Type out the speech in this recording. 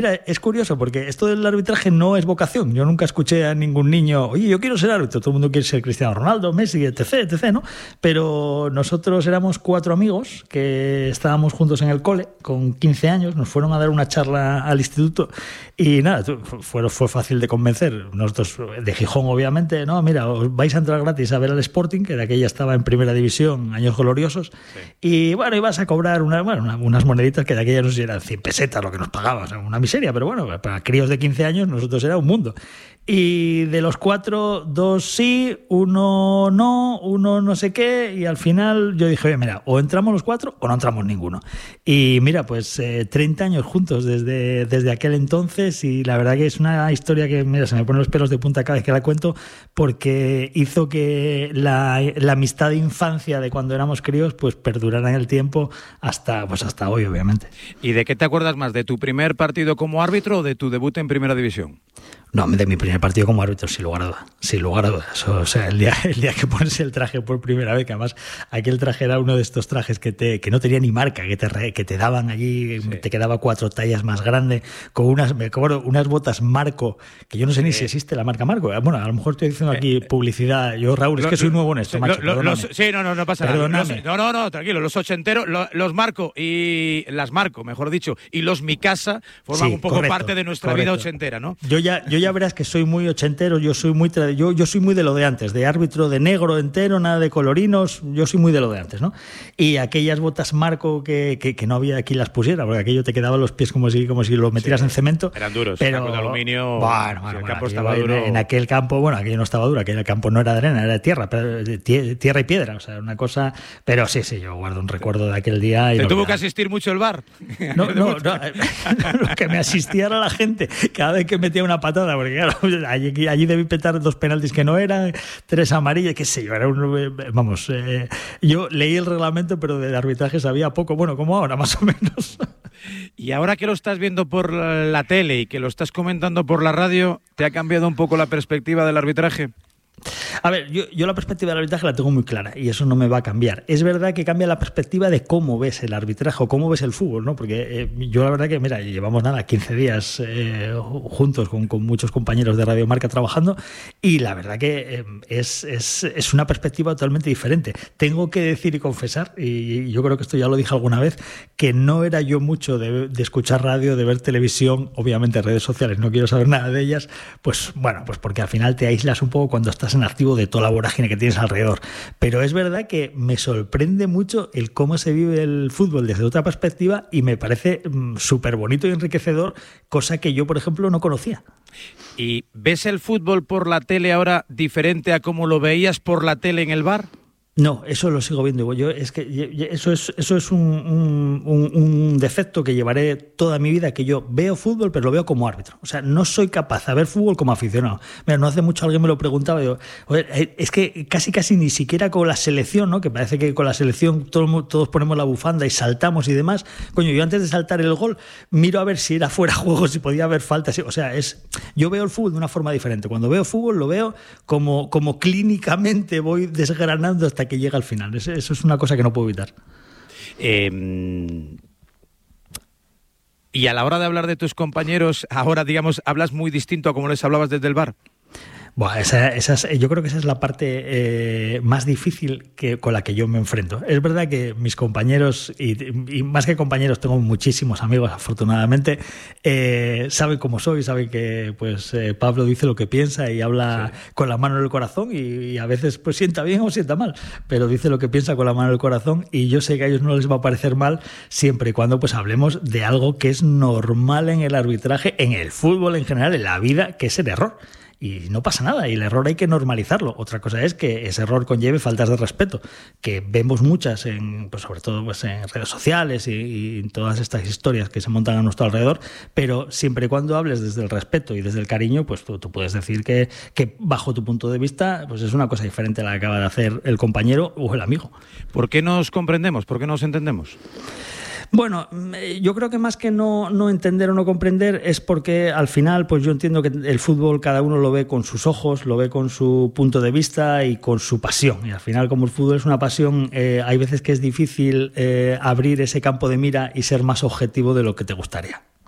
Mira, es curioso porque esto del arbitraje no es vocación. Yo nunca escuché a ningún niño, oye, yo quiero ser árbitro. Todo el mundo quiere ser Cristiano Ronaldo, Messi, etc., ¿no? Pero nosotros éramos 4 amigos que estábamos juntos en el cole con 15 años. Nos fueron a dar una charla al instituto y nada, fue fácil de convencer. Nosotros, de Gijón, obviamente, no, mira, os vais a entrar gratis a ver al Sporting, que de aquella estaba en primera división, años gloriosos. Sí. Y bueno, ibas a cobrar unas moneditas que de aquella no sé si eran 100 pesetas lo que nos pagaban, o sea, una miseria, pero bueno, para críos de 15 años nosotros era un mundo. Y de los 4, 2 sí, 1 no, 1 no sé qué, y al final yo dije, oye, mira, o entramos los 4 o no entramos ninguno. Y mira, pues 30 años juntos desde aquel entonces, y la verdad que es una historia que, mira, se me ponen los pelos de punta cada vez que la cuento, porque hizo que la amistad de infancia de cuando éramos críos pues perdurara en el tiempo hasta hoy, obviamente. ¿Y de qué te acuerdas más? ¿De tu primer partido como árbitro o de tu debut en Primera División? No, de mi primer partido como árbitro, sin lugar a dudas. O sea, el día que pones el traje por primera vez, que además aquel traje era uno de estos trajes que no tenía ni marca, que te daban allí, sí. Te quedaba 4 tallas más grande, con unas botas Marco, que yo no sé ni si existe la marca Marco. Bueno, a lo mejor estoy diciendo aquí publicidad. Yo, Raúl, es que soy nuevo en esto, macho. Sí, no pasa nada. No, tranquilo. Los ochenteros, los Marco y las Marco, mejor dicho, y los Mikasa forman un poco parte de nuestra vida ochentera, ¿no? Yo ya verás que soy muy ochentero, yo soy muy de lo de antes, de árbitro de negro entero, nada de colorinos, yo soy muy de lo de antes, ¿no? Y aquellas botas Marco que no había quien las pusiera, porque aquello te quedaban los pies como si los metieras en cemento. Eran duros, pero de aluminio. Bueno, el campo estaba duro. En aquel campo, aquello no estaba duro, aquel campo no era de arena, era de tierra, tierra y piedra, o sea, una cosa. Pero sí, yo guardo un recuerdo de aquel día. ¿Te tuvo que asistir mucho el VAR? No, lo que me asistiera la gente cada vez que metía una patada, porque claro, allí debí petar 2 penaltis que no eran, 3 amarillas, qué sé yo, yo leí el reglamento, pero del arbitraje sabía poco, bueno, como ahora más o menos. Y ahora que lo estás viendo por la tele y que lo estás comentando por la radio, ¿te ha cambiado un poco la perspectiva del arbitraje? A ver, yo la perspectiva del arbitraje la tengo muy clara y eso no me va a cambiar. Es verdad que cambia la perspectiva de cómo ves el arbitraje o cómo ves el fútbol, ¿no? Porque yo la verdad que, mira, llevamos 15 días juntos con muchos compañeros de Radio Marca trabajando y la verdad que es una perspectiva totalmente diferente. Tengo que decir y confesar, y yo creo que esto ya lo dije alguna vez, que no era yo mucho de escuchar radio, de ver televisión, obviamente redes sociales, no quiero saber nada de ellas, pues porque al final te aíslas un poco cuando estás en activo de toda la vorágine que tienes alrededor. Pero es verdad que me sorprende mucho el cómo se vive el fútbol desde otra perspectiva y me parece súper bonito y enriquecedor, cosa que yo, por ejemplo, no conocía. ¿Y ves el fútbol por la tele ahora diferente a como lo veías por la tele en el bar? No, eso lo sigo viendo. Es que eso es un defecto que llevaré toda mi vida, que yo veo fútbol, pero lo veo como árbitro. O sea, no soy capaz de ver fútbol como aficionado. Mira, no hace mucho alguien me lo preguntaba, digo, es que casi ni siquiera con la selección, ¿no? Que parece que con la selección todos ponemos la bufanda y saltamos y demás. Coño, yo antes de saltar el gol miro a ver si era fuera de juego, si podía haber faltas. O sea, yo veo el fútbol de una forma diferente. Cuando veo fútbol lo veo como clínicamente voy desgranando hasta que llega al final. Eso es una cosa que no puedo evitar. Y a la hora de hablar de tus compañeros, ahora, digamos, hablas muy distinto a como les hablabas desde el bar. Bueno, yo creo que esa es la parte más difícil con la que yo me enfrento. Es verdad que mis compañeros, y más que compañeros, tengo muchísimos amigos, afortunadamente, saben cómo soy, saben que Pablo dice lo que piensa y habla con la mano en el corazón y a veces pues sienta bien o sienta mal, pero dice lo que piensa con la mano en el corazón y yo sé que a ellos no les va a parecer mal siempre y cuando pues hablemos de algo que es normal en el arbitraje, en el fútbol en general, en la vida, que es el error. Y no pasa nada, y el error hay que normalizarlo. Otra cosa es que ese error conlleve faltas de respeto, que vemos muchas, sobre todo en redes sociales y en todas estas historias que se montan a nuestro alrededor, pero siempre y cuando hables desde el respeto y desde el cariño, pues tú puedes decir que bajo tu punto de vista pues es una cosa diferente a la que acaba de hacer el compañero o el amigo. ¿Por qué nos comprendemos? ¿Por qué nos entendemos? Bueno, yo creo que más que no entender o no comprender es porque al final pues yo entiendo que el fútbol cada uno lo ve con sus ojos, lo ve con su punto de vista y con su pasión. Y al final, como el fútbol es una pasión, hay veces que es difícil abrir ese campo de mira y ser más objetivo de lo que te gustaría.